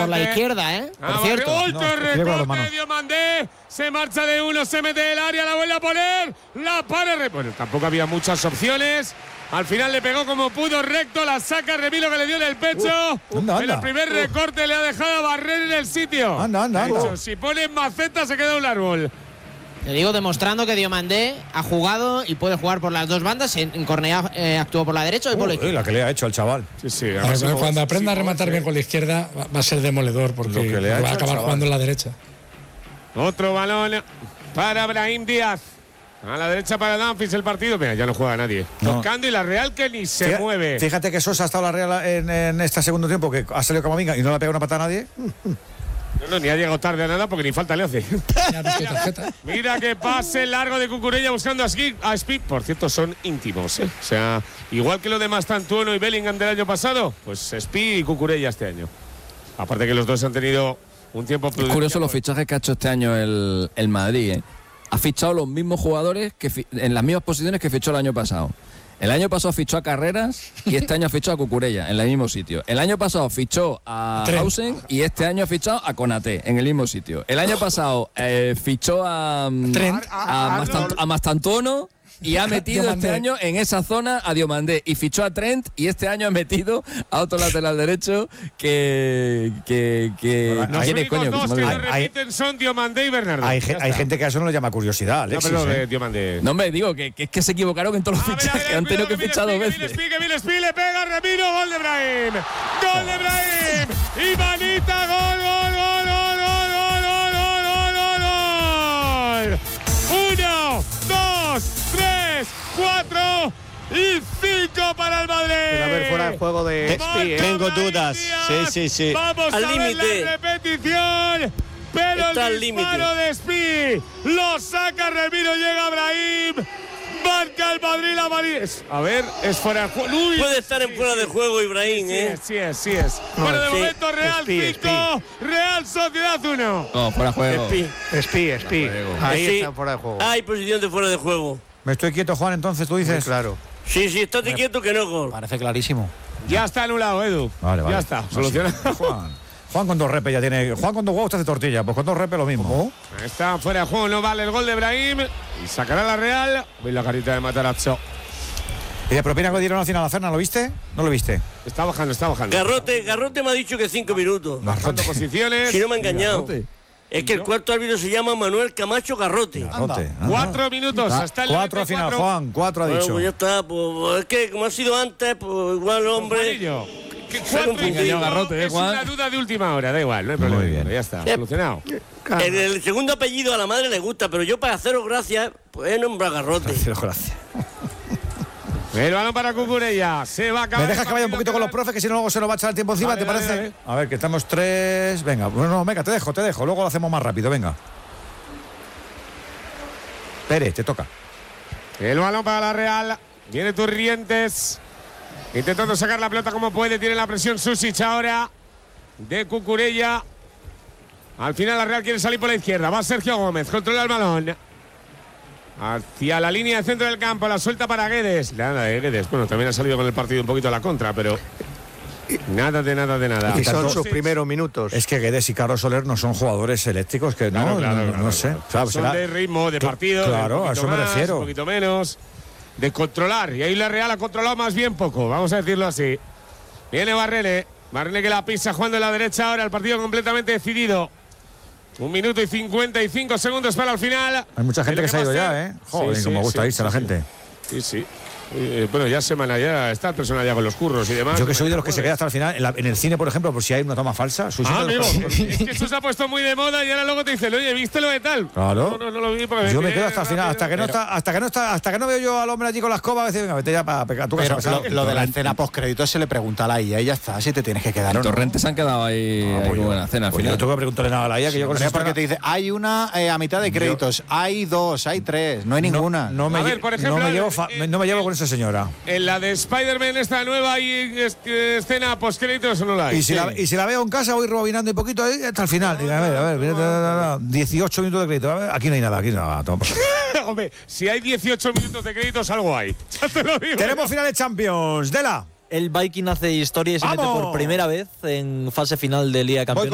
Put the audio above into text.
por la izquierda, por cierto. Recorte, Diomandé, se marcha de uno, se mete del área, la vuelve a poner, la para. Bueno, tampoco había muchas opciones. Al final le pegó como pudo recto, la saca Remiro que le dio en el pecho. Anda. El primer recorte le ha dejado a Barrer en el sitio. Anda. Si pone maceta se queda un árbol. Te digo, demostrando que Diomandé ha jugado y puede jugar por las dos bandas. En Cornellà actuó por la derecha y por la izquierda. La que le ha hecho al chaval. Sí. Cuando aprenda a rematar bien con la izquierda va a ser demoledor porque va a acabar jugando en la derecha. Otro balón para Brahim Díaz. A la derecha para Dumfries el partido. Mira, ya no juega nadie. Tocando y la Real que ni se mueve. Fíjate que Sosa ha estado la Real en este segundo tiempo, que ha salido como venga y no le ha pegado una patada a nadie. No, ni ha llegado tarde a nada porque ni falta le hace. Mira que pase largo de Cucurella buscando a Speed. Por cierto, son íntimos, O sea, igual que lo de Mastantuono y Bellingham del año pasado, pues Speed y Cucurella este año. Aparte que los dos han tenido un tiempo prudente. Es curioso los fichajes que ha hecho este año el Madrid, Ha fichado los mismos jugadores en las mismas posiciones que fichó el año pasado. El año pasado fichó a Carreras y este año ha fichado a Cucurella en el mismo sitio. El año pasado fichó a Hausen y este año ha fichado a Konaté en el mismo sitio. El año pasado fichó a Mastantuono y ha metido este año en esa zona a Diomandé y fichó a Trent y este año ha metido a otro lateral derecho que los únicos dos que lo repiten son Diomandé y Bernardo. Hay gente que a eso no le llama curiosidad, Alexis. No, pero Diomandé. No, hombre, digo que es que se equivocaron en todos los fichajes, que han tenido que fichar dos veces. Kevin Speed le pega a Remiro, gol de Brahim. ¡Gol de Brahim! ¡Y manita, gol! 1, 2, 3, 4 y 5 para el Madrid. A ver, fuera de juego de Speed. Tengo dudas. Sí. Vamos al límite. La repetición. Pero está el disparo de Speed lo saca Remiro, llega Brahim. Marca el Madrid la Madrid. A ver, es fuera de juego. Puede estar en fuera de juego, Ibrahim, Sí es. Bueno, de momento Real 5, Real Sociedad 1. No, fuera de juego. Speed. Ahí está fuera de juego. Hay posición de fuera de juego. Me estoy quieto, Juan, entonces tú dices. Muy claro. Sí, estate quieto que no gol. Parece clarísimo. Ya está anulado, Edu. Vale. Ya está, solucionado. Juan con dos repes ya tiene. Juan con dos huevos te hace tortilla, pues con dos repes lo mismo. Está fuera de juego, no vale el gol de Brahim. Y sacará la Real. Veis la carita de Matarazzo. ¿Y de propina que dieron al final a Fernan, lo viste? ¿No lo viste? Está bajando. Garrote me ha dicho que 5 minutos. Bajando posiciones. Si no me ha engañado. Es que el cuarto árbitro se llama Manuel Camacho Garrote. 4 minutos hasta el 4 al final, Juan. 4 ha dicho. Pues ya está. Pues es que como ha sido antes, pues igual hombre. Es una duda de última hora, da igual, no hay problema. Muy bien. Ya está, solucionado. El segundo apellido a la madre le gusta, pero yo para haceros gracias, pues he nombrado Garrote. Gracias. El balón para Cucurella. Se va a acabar. ¿Me dejas que vaya un poquito con los profes, que si no luego se nos va a echar el tiempo encima, te parece? Vale. A ver, que estamos 3. Venga, venga, te dejo. Luego lo hacemos más rápido, venga. Pérez, te toca. El balón para la Real. Viene Turrientes. Intentando sacar la pelota como puede. Tiene la presión Susic ahora de Cucurella. Al final la Real quiere salir por la izquierda. Va Sergio Gómez. Controla el balón. Hacia la línea de centro del campo. La suelta para Guedes. Nada de Guedes. Bueno, también ha salido con el partido un poquito a la contra, pero nada de nada. Y son sus primeros minutos. Es que Guedes y Carlos Soler no son jugadores eléctricos, que no sé. Claro, son de ritmo, de partido. Claro, a eso me refiero. Un poquito menos. De controlar. Y ahí la Real ha controlado más bien poco. Vamos a decirlo así. Viene Barrene que la pisa jugando en la derecha ahora. El partido completamente decidido. 1 minuto y 55 segundos para el final. Hay mucha gente que se ha ido ya, Joder, como gusta irse la gente. Sí. Bueno, ya semana ya está el personal ya con los curros y demás. Yo que soy de los que se queda hasta el final. En el cine, por ejemplo, por si hay una toma falsa. Amigo, es que eso se ha puesto muy de moda y ahora luego te dicen, oye, ¿viste lo de tal? Claro. No lo vi porque yo me quedo hasta el final, hasta que no veo yo al hombre allí con la escoba, a veces, venga, vete ya para pegar tu casa. Pero lo de la escena postcrédito se le pregunta a la IA y ya está, si te tienes que quedar. Torrentes se han quedado ahí muy buena cena al final. Yo tengo que preguntarle nada a la IA, que yo con porque te dice, hay una a mitad de créditos, hay 2, hay 3, no hay ninguna. No me llevo con esa señora. En la de Spider-Man esta nueva hay escena post-créditos o no la hay. Y si la veo en casa voy rebobinando un poquito ahí hasta el final. A ver, 18 minutos de crédito. A ver, aquí no hay nada, Toma. Hombre, si hay 18 minutos de créditos, algo hay. Ya te lo digo. Tenemos finales Champions. Dela. El Viking hace historia y se mete por primera vez en fase final de Liga de Campeones.